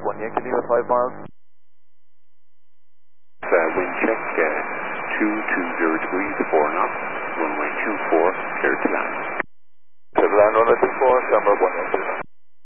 Pembroke 1 Yankee Lima 5 miles. Wind check 2200 degrees, 4 knots, runway 24, clear to land. To land runway 24, Pembroke 1 Yankee